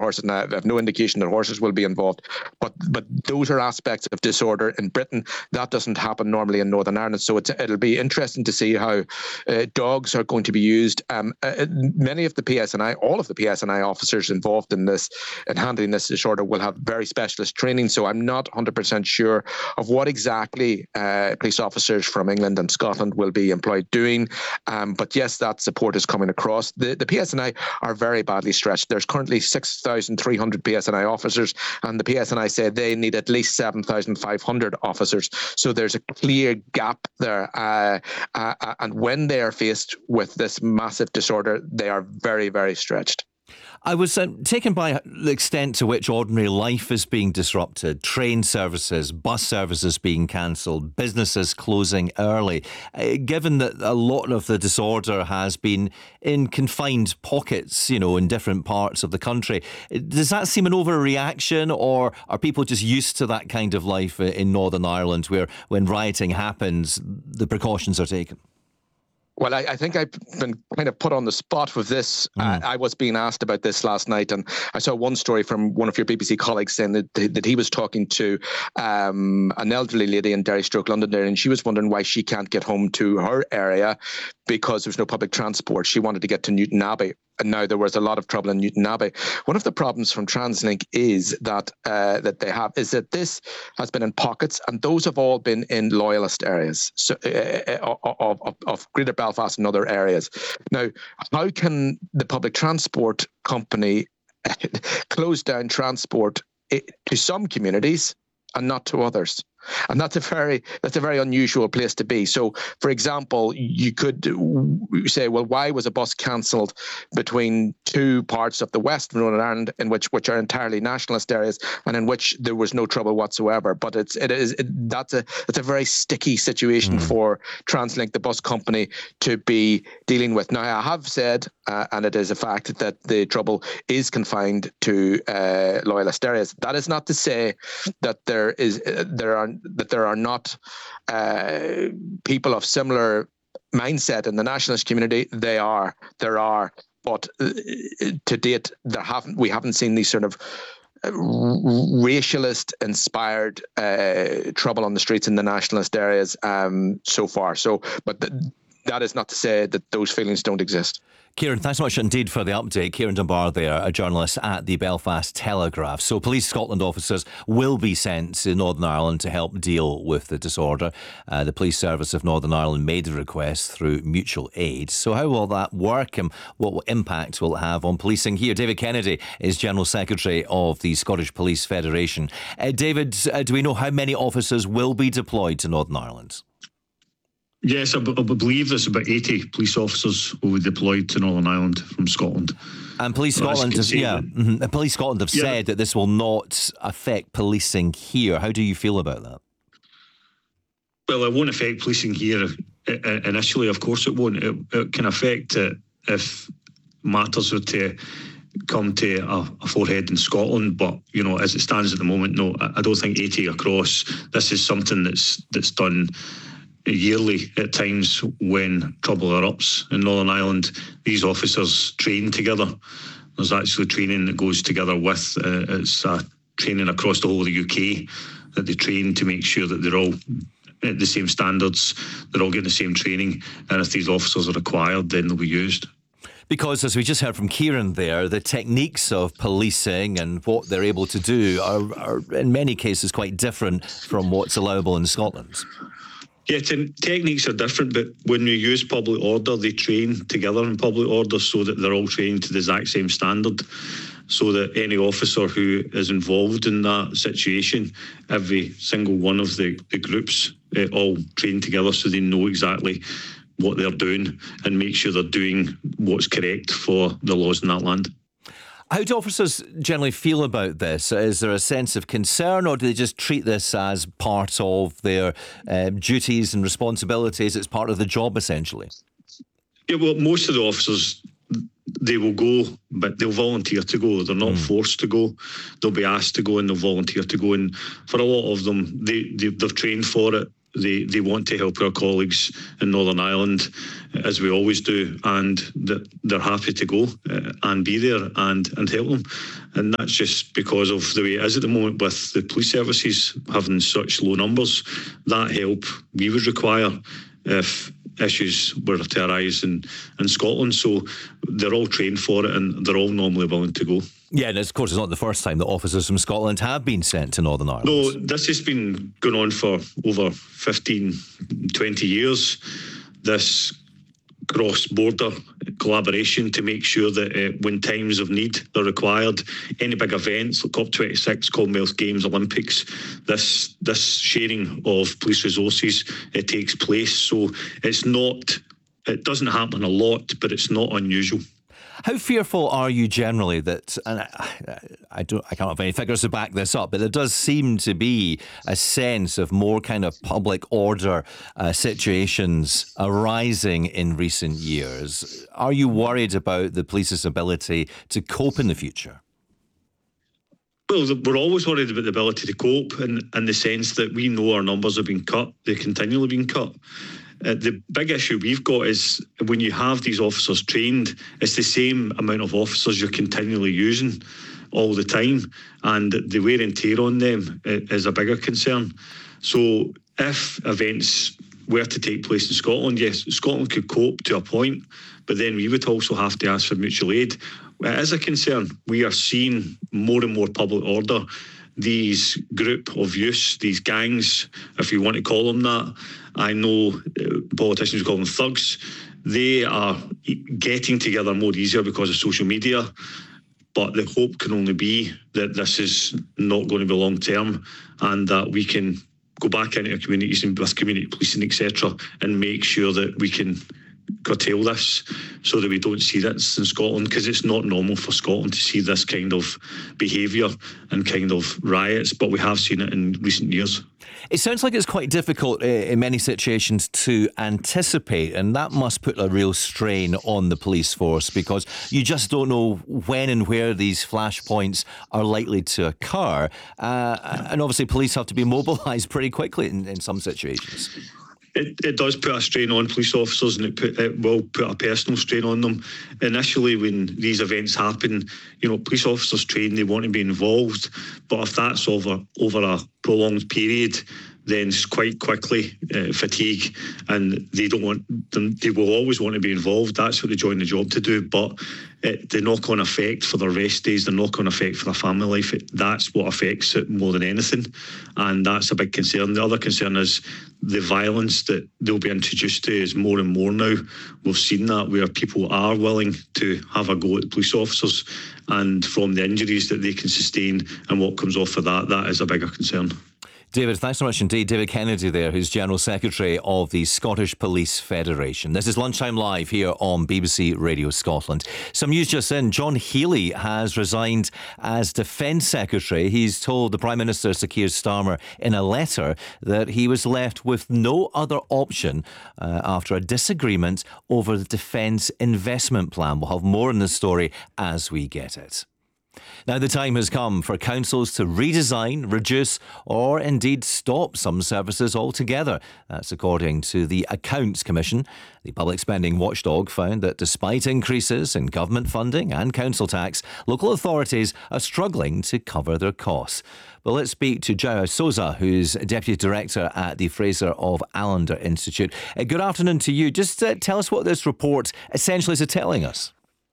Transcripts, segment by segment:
horses, and I have no indication that horses will be involved. But those are aspects of disorder in Britain. That doesn't happen normally in Northern Ireland. So it'll be interesting to see how dogs are going to be used. Many of the PSNI, all of the PSNI officers involved in this and handling this disorder will have very specialist training. So I'm not 100% sure of what exactly police officers from England and Scotland will be employed doing. But yes, that support is coming across. The PSNI are very badly stretched. There's currently 6,300 PSNI officers, and the PSNI say they need at least 7,500 officers. So there's a clear gap there. And when they are faced with this massive disorder, they are very, very stretched. I was taken by the extent to which ordinary life is being disrupted. Train services, bus services being cancelled, businesses closing early. Given that a lot of the disorder has been in confined pockets, in different parts of the country, does that seem an overreaction, or are people just used to that kind of life in Northern Ireland where when rioting happens, the precautions are taken? Well, I think I've been kind of put on the spot with this. I was being asked about this last night, and I saw one story from one of your BBC colleagues saying that he was talking to an elderly lady in Derry-Stroke Londonderry, and she was wondering why she can't get home to her area because there's no public transport. She wanted to get to Newton Abbey, and now there was a lot of trouble in Newton Abbey. One of the problems from TransLink is that they have is that this has been in pockets, and those have all been in loyalist areas of Greater Belfast and other areas. Now, how can the public transport company close down transport to some communities and not to others? And that's a very unusual place to be. So, for example, you could say, well, why was a bus cancelled between two parts of the west of Northern Ireland, in which are entirely nationalist areas, and in which there was no trouble whatsoever? But that's a very sticky situation for TransLink, the bus company, to be dealing with. Now, I have said, and it is a fact, that the trouble is confined to loyalist areas. That is not to say that there are not people of similar mindset in the nationalist community. There are, but to date, we haven't seen these sort of racialist inspired trouble on the streets in the nationalist areas so far. But that is not to say that those feelings don't exist. Kieran, thanks so much indeed for the update. Kieran Dunbar there, a journalist at the Belfast Telegraph. So Police Scotland officers will be sent to Northern Ireland to help deal with the disorder. The Police Service of Northern Ireland made the request through mutual aid. So how will that work, and what impact will it have on policing here? David Kennedy is General Secretary of the Scottish Police Federation. David, do we know how many officers will be deployed to Northern Ireland? Yes, I believe there's about 80 police officers who will be deployed to Northern Ireland from Scotland. And Police Scotland have said that this will not affect policing here. How do you feel about that? Well, it won't affect policing here initially. Of course it won't. It can affect it if matters were to come to a forehead in Scotland. But, as it stands at the moment, no, I don't think 80 across. This is something that's done yearly at times when trouble erupts in Northern Ireland. These officers train together. There's actually training that goes together with it's training across the whole of the UK that they train to make sure that they're all at the same standards, they're all getting the same training, and if these officers are required, then they'll be used. Because, as we just heard from Kieran there, the techniques of policing and what they're able to do are in many cases quite different from what's allowable in Scotland. Yeah, techniques are different, but when we use public order, they train together in public order so that they're all trained to the exact same standard, so that any officer who is involved in that situation, every single one of the groups all train together so they know exactly what they're doing and make sure they're doing what's correct for the laws in that land. How do officers generally feel about this? Is there a sense of concern, or do they just treat this as part of their duties and responsibilities? It's part of the job, essentially. Yeah, well, most of the officers, they will go, but they'll volunteer to go. They're not forced to go. They'll be asked to go and they'll volunteer to go. And for a lot of them, they've trained for it. they want to help our colleagues in Northern Ireland, as we always do, and that they're happy to go and be there and help them. And that's just because of the way it is at the moment with the police services having such low numbers. That help we would require if issues were to arise in Scotland. So they're all trained for it and they're all normally willing to go. Yeah, and of course it's not the first time that officers from Scotland have been sent to Northern Ireland. No, this has been going on for over 15, 20 years. This cross-border collaboration to make sure that when times of need are required, any big events like COP26, Commonwealth Games, Olympics, this sharing of police resources, it takes place. So it doesn't happen a lot, but it's not unusual. How fearful are you generally that, and I can't have any figures to back this up, but there does seem to be a sense of more kind of public order situations arising in recent years. Are you worried about the police's ability to cope in the future? Well, we're always worried about the ability to cope in the sense that we know our numbers have been cut. They've continually been cut. The big issue we've got is when you have these officers trained, it's the same amount of officers you're continually using all the time, and the wear and tear on them is a bigger concern. So if events were to take place in Scotland, yes, Scotland could cope to a point, but then we would also have to ask for mutual aid. It is a concern. We are seeing more and more public order. These group of youths, these gangs, if you want to call them that, I know politicians call them thugs. They are getting together more easier because of social media, but the hope can only be that this is not going to be long term and that we can go back into our communities and with community policing, etc., and make sure that we can curtail this so that we don't see this in Scotland, because it's not normal for Scotland to see this kind of behaviour and kind of riots, but we have seen it in recent years. It sounds like it's quite difficult in many situations to anticipate, and that must put a real strain on the police force because you just don't know when and where these flashpoints are likely to occur. And obviously police have to be mobilised pretty quickly in some situations. It does put a strain on police officers, and it will put a personal strain on them. Initially, when these events happen, police officers train, they want to be involved, but if that's over a prolonged period, then it's quite quickly fatigue, and they don't want them. They will always want to be involved. That's what they join the job to do. But the knock-on effect for their rest days, the knock-on effect for their family life, that's what affects it more than anything, and that's a big concern. The other concern is the violence that they'll be introduced to is more and more now. We've seen that where people are willing to have a go at police officers, and from the injuries that they can sustain and what comes off of that, that is a bigger concern. David, thanks so much indeed. David Kennedy there, who's General Secretary of the Scottish Police Federation. This is Lunchtime Live here on BBC Radio Scotland. Some news just in. John Healey has resigned as Defence Secretary. He's told the Prime Minister, Sir Keir Starmer, in a letter that he was left with no other option after a disagreement over the Defence Investment Plan. We'll have more on this story as we get it. Now, the time has come for councils to redesign, reduce or indeed stop some services altogether. That's according to the Accounts Commission. The public spending watchdog found that despite increases in government funding and council tax, local authorities are struggling to cover their costs. Well, let's speak to João Sousa, who's Deputy Director at the Fraser of Allender Institute. Good afternoon to you. Just tell us what this report essentially is telling us.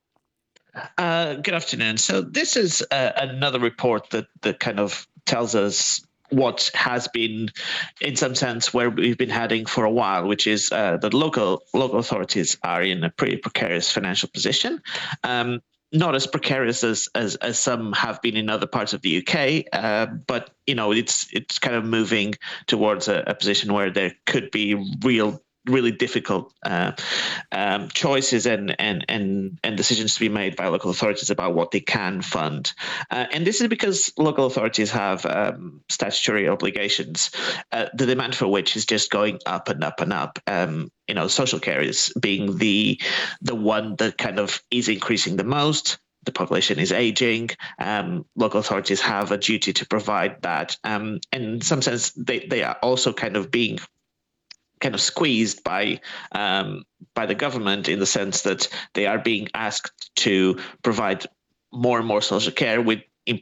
Good afternoon. So this is another report that kind of tells us what has been, in some sense, where we've been heading for a while, which is that local authorities are in a pretty precarious financial position. Not as precarious as some have been in other parts of the UK, but it's kind of moving towards a position where there could be really difficult choices and decisions to be made by local authorities about what they can fund. And this is because local authorities have statutory obligations, the demand for which is just going up and up and up. Social care is being the one that kind of is increasing the most. The population is aging. Local authorities have a duty to provide that. And in some sense, they are also kind of being kind of squeezed by the government, in the sense that they are being asked to provide more and more social care with